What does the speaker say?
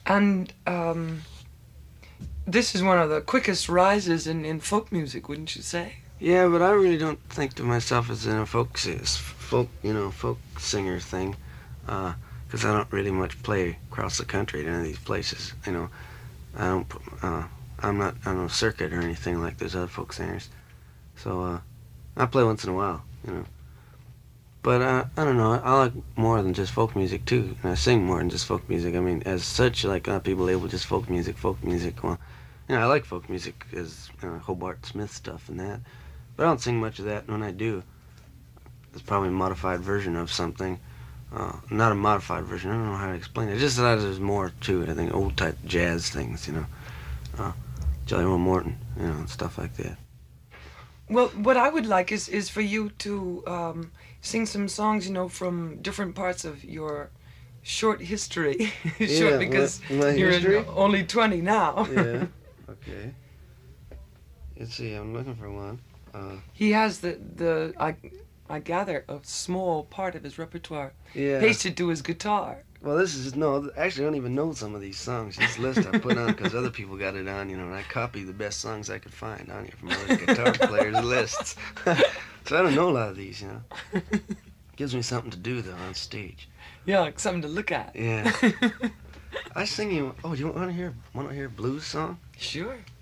And this is one of the quickest rises in folk music, wouldn't you say? Yeah, but I really don't think to myself as in a folk singer thing, because I don't really much play across the country at any of these places. I don't. I'm not on a circuit or anything like those other folk singers. So I play once in a while. But I don't know. I like more than just folk music too, and I sing more than just folk music. I mean, as such, like people label just folk music. Folk music. Well, I like folk music as Hobart Smith stuff and that. But I don't sing much of that. And when I do, it's probably a modified version of something. Not a modified version. I don't know how to explain it. It's just that there's more to it. I think old type jazz things. Jelly Roll Morton. And stuff like that. Well, what I would like is for you to sing some songs, from different parts of your short history. Short Yeah, because my you're history. only 20 now. Yeah. Okay. Let's see. I'm looking for one. He has I gather a small part of his repertoire Yeah. pasted to his guitar. Well, this is no. Actually, I don't even know some of these songs. This list I put on because other people got it on. And I copy the best songs I could find on here from other guitar players' lists. So I don't know a lot of these. Gives me something to do though on stage. Yeah, like something to look at. Yeah. I sing you. Oh, do you want to hear a blues song? Sure.